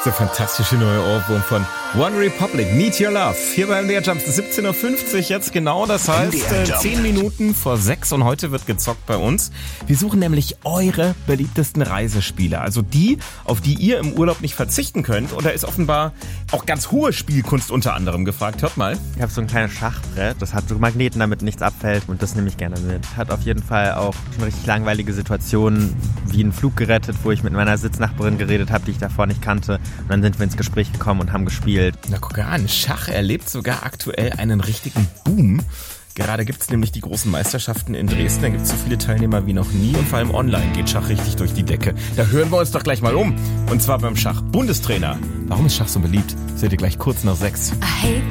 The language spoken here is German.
Der fantastische neue Ohrwurm von One Republic, Need Your Love. Hier beim MDR Jump, 17.50 Uhr jetzt genau, das heißt 10 Minuten vor 6 und heute wird gezockt bei uns. Wir suchen nämlich eure beliebtesten Reisespiele, also die, auf die ihr im Urlaub nicht verzichten könnt. Und da ist offenbar auch ganz hohe Spielkunst unter anderem gefragt. Hört mal. Ich habe so ein kleines Schachbrett, das hat so Magneten, damit nichts abfällt und das nehme ich gerne mit. Hat auf jeden Fall auch schon richtig langweilige Situationen, wie einen Flug gerettet, wo ich mit meiner Sitznachbarin geredet habe, die ich davor nicht kannte. Und dann sind wir ins Gespräch gekommen und haben gespielt. Na guck an, Schach erlebt sogar aktuell einen richtigen Boom. Gerade gibt's nämlich die großen Meisterschaften in Dresden. Da gibt's so viele Teilnehmer wie noch nie und vor allem online geht Schach richtig durch die Decke. Da hören wir uns doch gleich mal um. Und zwar beim Schach-Bundestrainer. Warum ist Schach so beliebt? Seht ihr gleich kurz nach 6. I hate